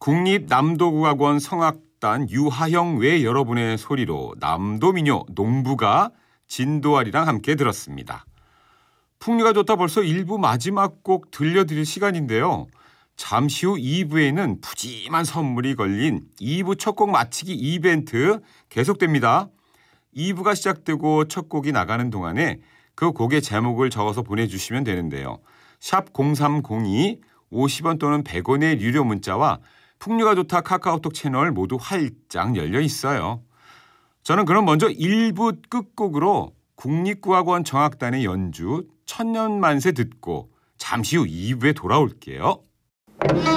국립남도국악원 성악단 유하영 외 여러분의 소리로 남도민요 농부가 진도아리랑 함께 들었습니다. 풍류가 좋다 벌써 1부 마지막 곡 들려드릴 시간인데요. 잠시 후 2부에는 푸짐한 선물이 걸린 2부 첫 곡 맞히기 이벤트 계속됩니다. 2부가 시작되고 첫 곡이 나가는 동안에 그 곡의 제목을 적어서 보내주시면 되는데요. 샵 0302 50원 또는 100원의 유료 문자와 풍류가 좋다 카카오톡 채널 모두 활짝 열려 있어요. 저는 그럼 먼저 1부 끝곡으로 국립국악원 정악단의 연주 천년만세 듣고 잠시 후 2부에 돌아올게요.